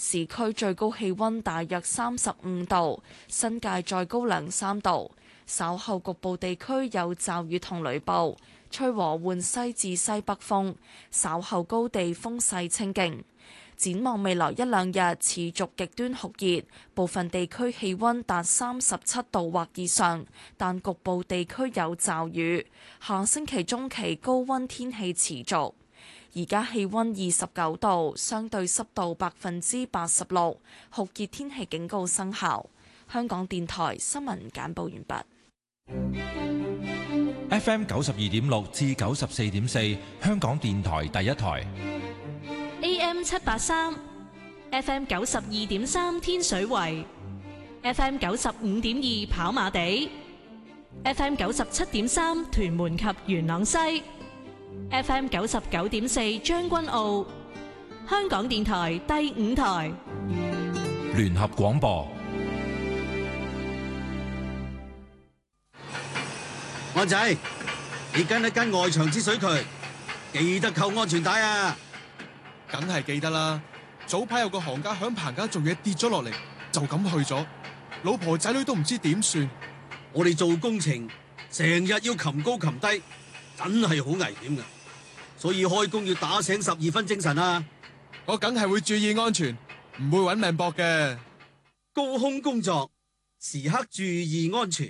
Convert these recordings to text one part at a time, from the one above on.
市區最高氣溫大約35度，新界再高2-3度。稍後局部地區有驟雨同雷暴，吹和緩西至西北風，稍後高地風勢清勁。展望未來1-2日持續極端酷熱，部分地區氣溫達37度或以上，但局部地區有驟雨。下星期中期高溫天氣持續。而家氣溫29度，相對濕度86%，酷熱天氣警告生效。香港電台新聞簡報完畢。 FM 92.6至94.4，香港電台第一台。 AM 783 FM 92.3天水圍 FM 95.2跑馬地 FM 97.3屯門及元朗西 FM 99.4將軍澳。香港電台第5台聯合廣播。 安仔，你跟一跟外牆之水渠，記得扣安全帶啊！ 梗係記得啦，早排有個行家響棚架做嘢跌咗落嚟，就咁去咗，老婆仔女都唔知點算。 我哋做工程成日要擒高擒低，真係好危險㗎，所以開工要打醒12分精神啊！ 我梗係會注意安全，唔會搵命搏嘅。 高空工作，時刻注意安全。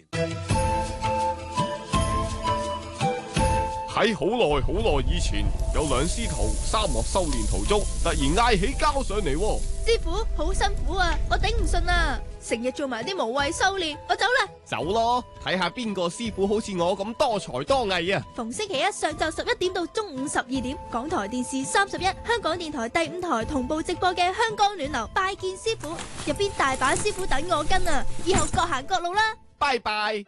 喺好耐以前，有兩師徒沙漠修煉途中，突然嗌起交上嚟。 師傅好辛苦啊，我頂唔順啊，成日做埋啲無謂修煉，我走啦。 走咯，睇下邊個師傅好似我咁多才多藝啊！ 逢星期一上晝11點到中午12點，港台電視31、香港電台第5台同步直播嘅《香港暖流拜見師傅》，入邊大把師傅等我跟啊！以後各行各路啦， 拜拜。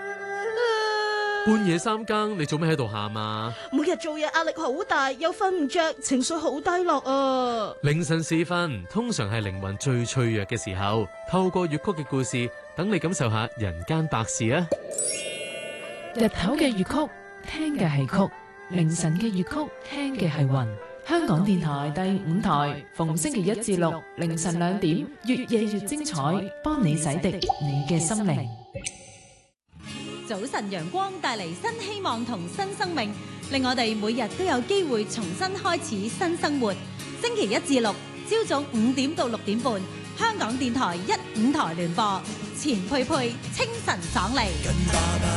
半夜3更，你做咩喺度喊啊？ 每日做嘢壓力好大，又瞓唔着，情緒好低落啊！ 凌晨時分，通常係靈魂最脆弱嘅時候，透過粵曲嘅故事，等你感受下人間百事啊！ 日頭嘅粵曲，聽嘅係曲；凌晨嘅粵曲，聽嘅係魂。香港電台第5台，逢星期1至6凌晨2點，越夜越精彩，幫你洗滌你嘅心靈。 早晨陽光帶嚟新希望同新生命，令我哋每日都有機會重新開始新生活。星期1至6朝早5點到6點半，香港電台1、5台聯播，錢佩佩清晨爽利。